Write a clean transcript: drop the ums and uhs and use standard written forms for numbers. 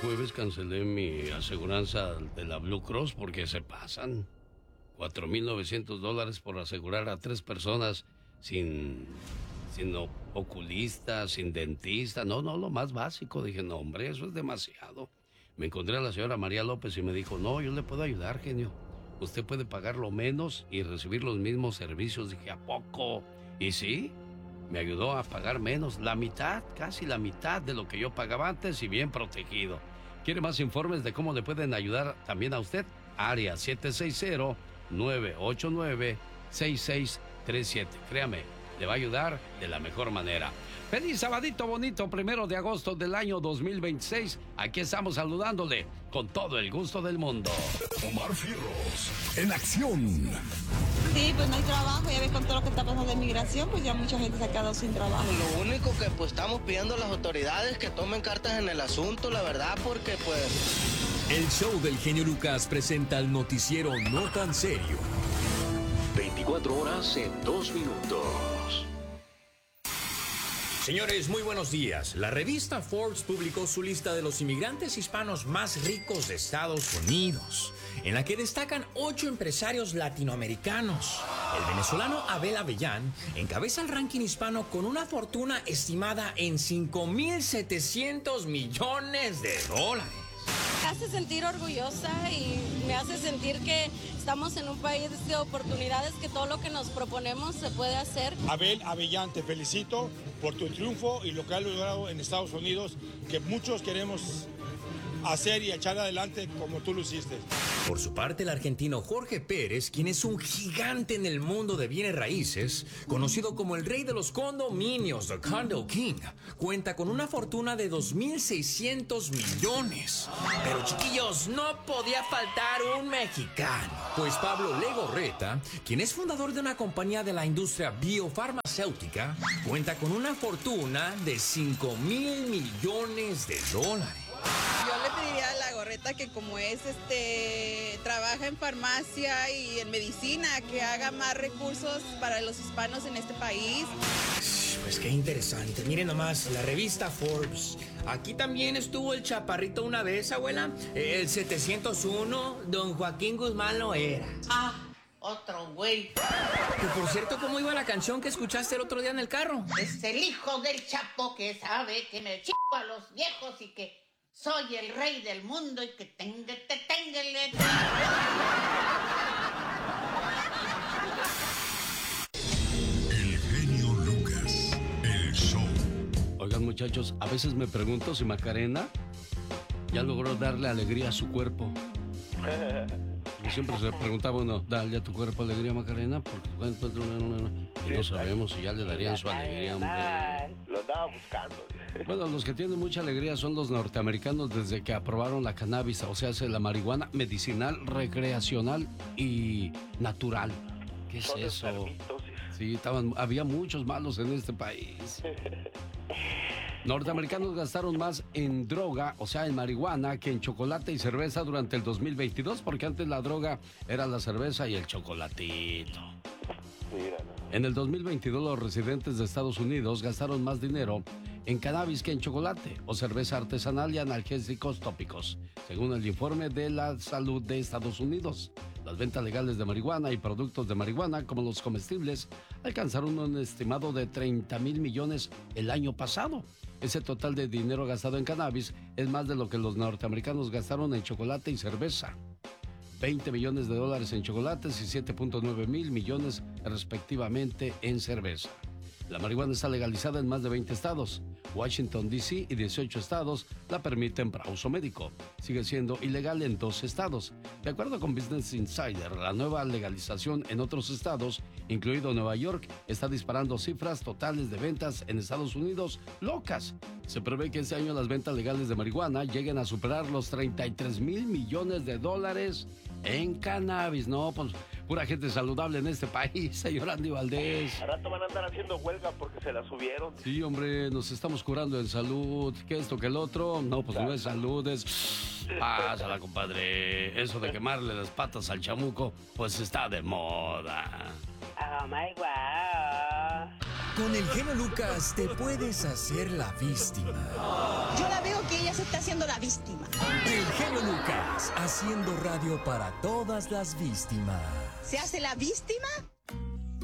jueves cancelé mi aseguranza de la Blue Cross porque se pasan. $4,900 por asegurar a 3 personas sin oculista, sin dentista. No, lo más básico. Dije, no, hombre, eso es demasiado. Me encontré a la señora María López y me dijo, no, yo le puedo ayudar, genio. Usted puede pagar lo menos y recibir los mismos servicios. Dije, ¿a poco? Y sí, me ayudó a pagar menos, la mitad, casi la mitad de lo que yo pagaba antes y bien protegido. ¿Quiere más informes de cómo le pueden ayudar también a usted? Área 760-989-6637. Créame, le va a ayudar de la mejor manera. ¡Feliz sabadito bonito, 1 de agosto del año 2026! Aquí estamos saludándole con todo el gusto del mundo. Omar Fierros, en acción. Sí, pues no hay trabajo, ya ves con todo lo que está pasando de migración, pues ya mucha gente se ha quedado sin trabajo. Lo único que pues estamos pidiendo a las autoridades que tomen cartas en el asunto, la verdad, porque pues... El show del genio Lucas presenta el noticiero no tan serio. 24 horas en 2 minutos. Señores, muy buenos días. La revista Forbes publicó su lista de los inmigrantes hispanos más ricos de Estados Unidos, en la que destacan 8 empresarios latinoamericanos. El venezolano Abel Avellán encabeza el ranking hispano con una fortuna estimada en $5,700 millones. Me hace sentir orgullosa y me hace sentir que estamos en un país de oportunidades, que todo lo que nos proponemos se puede hacer. Abel Avellán, te felicito por tu triunfo y lo que has logrado en Estados Unidos, que muchos queremos hacer y echar adelante como tú lo hiciste. Por su parte, el argentino Jorge Pérez, quien es un gigante en el mundo de bienes raíces, conocido como el rey de los condominios, The Condo King, cuenta con una fortuna de $2,600 millones. Pero chiquillos, no podía faltar un mexicano, pues Pablo Legorreta, quien es fundador de una compañía de la industria biofarmacéutica, cuenta con una fortuna de $5,000 millones. Yo le pediría a la Gorreta que como trabaja en farmacia y en medicina, que haga más recursos para los hispanos en este país. Pues qué interesante. Miren nomás, la revista Forbes. Aquí también estuvo el chaparrito una vez, abuela. El 701, don Joaquín Guzmán Loera. Otro güey. Que por cierto, ¿cómo iba la canción que escuchaste el otro día en el carro? Es el hijo del Chapo que sabe que me chico a los viejos y que soy el rey del mundo y que téngale. El genio Lucas, el show. Oigan, muchachos, a veces me pregunto si Macarena ya logró darle alegría a su cuerpo. Y siempre se preguntaba uno, dale a tu cuerpo alegría, Macarena, porque y no sabemos si ya le darían su alegría, hombre. Lo andaba buscando. Bueno, los que tienen mucha alegría son los norteamericanos desde que aprobaron la cannabis, o sea, la marihuana medicinal, recreacional y natural. ¿Qué es eso? Sí, había muchos malos en este país. Norteamericanos gastaron más en droga, o sea, en marihuana, que en chocolate y cerveza durante el 2022, porque antes la droga era la cerveza y el chocolatito. En el 2022, los residentes de Estados Unidos gastaron más dinero en cannabis que en chocolate o cerveza artesanal y analgésicos tópicos, según el informe de la salud de Estados Unidos. Las ventas legales de marihuana y productos de marihuana, como los comestibles, alcanzaron un estimado de 30,000 millones el año pasado. Ese total de dinero gastado en cannabis es más de lo que los norteamericanos gastaron en chocolate y cerveza. $20 millones en chocolates y 7.9 mil millones respectivamente en cerveza. La marihuana está legalizada en más de 20 estados. Washington, D.C. y 18 estados la permiten para uso médico. Sigue siendo ilegal en 2 estados. De acuerdo con Business Insider, la nueva legalización en otros estados, incluido Nueva York, está disparando cifras totales de ventas en Estados Unidos locas. Se prevé que este año las ventas legales de marihuana lleguen a superar los $33,000 millones en cannabis. No, pues pura gente saludable en este país, señor Andy Valdés. Al rato van a andar haciendo huelga porque se la subieron. Sí, hombre, nos estamos curando en salud. ¿Qué esto, que el otro? No, pues no es salud, es... Pásala, compadre. Eso de quemarle las patas al chamuco, pues está de moda. Oh my wow. Con el genio Lucas te puedes hacer la víctima. Yo la veo que ella se está haciendo la víctima. Haciendo radio para todas las víctimas. ¿Se hace la víctima?